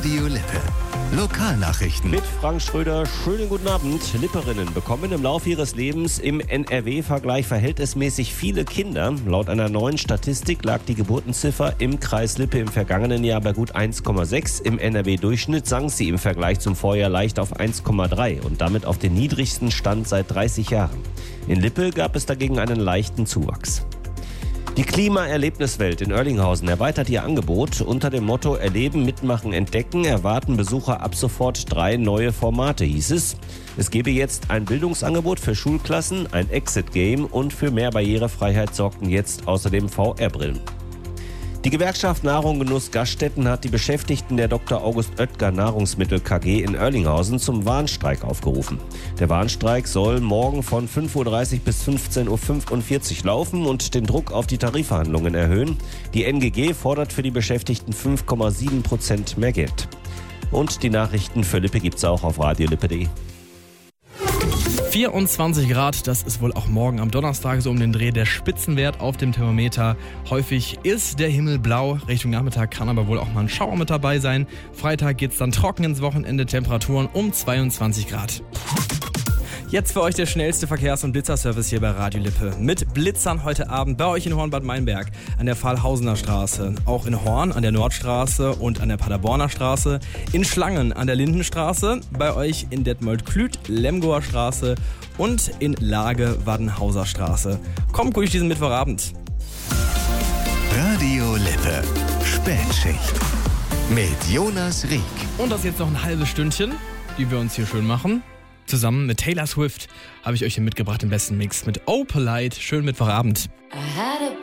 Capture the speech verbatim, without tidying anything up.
Radio Lippe. Lokalnachrichten. Mit Frank Schröder, schönen guten Abend. Lipperinnen bekommen im Laufe ihres Lebens im N R W-Vergleich verhältnismäßig viele Kinder. Laut einer neuen Statistik lag die Geburtenziffer im Kreis Lippe im vergangenen Jahr bei gut eins Komma sechs. Im N R W-Durchschnitt sank sie im Vergleich zum Vorjahr leicht auf eins Komma drei und damit auf den niedrigsten Stand seit dreißig Jahren. In Lippe gab es dagegen einen leichten Zuwachs. Die Klima-Erlebniswelt in Oerlinghausen erweitert ihr Angebot. Unter dem Motto Erleben, Mitmachen, Entdecken erwarten Besucher ab sofort drei neue Formate, hieß es. Es gebe jetzt ein Bildungsangebot für Schulklassen, ein Exit-Game und für mehr Barrierefreiheit sorgten jetzt außerdem V R-Brillen. Die Gewerkschaft Nahrung Genuss Gaststätten hat die Beschäftigten der Doktor August Oetker Nahrungsmittel K G in Oerlinghausen zum Warnstreik aufgerufen. Der Warnstreik soll morgen von fünf Uhr dreißig bis fünfzehn Uhr fünfundvierzig laufen und den Druck auf die Tarifverhandlungen erhöhen. Die N G G fordert für die Beschäftigten fünf Komma sieben Prozent mehr Geld. Und die Nachrichten für Lippe gibt's auch auf radio lippe punkt de. vierundzwanzig Grad, das ist wohl auch morgen am Donnerstag so um den Dreh der Spitzenwert auf dem Thermometer. Häufig ist der Himmel blau, Richtung Nachmittag kann aber wohl auch mal ein Schauer mit dabei sein. Freitag geht's dann trocken ins Wochenende, Temperaturen um zweiundzwanzig Grad. Jetzt für euch der schnellste Verkehrs- und Blitzerservice hier bei Radio Lippe. Mit Blitzern heute Abend bei euch in Horn-Bad Meinberg an der Pfahlhausener Straße, auch in Horn an der Nordstraße und an der Paderborner Straße, in Schlangen an der Lindenstraße, bei euch in Detmold-Klüt, Lemgoer Straße und in Lage Waddenhauser Straße. Kommt gut durch diesen Mittwochabend. Radio Lippe. Spätschicht. Mit Jonas Rieck. Und das jetzt noch ein halbes Stündchen, die wir uns hier schön machen. Zusammen mit Taylor Swift habe ich euch hier mitgebracht im besten Mix mit Oh Polite. Schönen Mittwochabend. I had a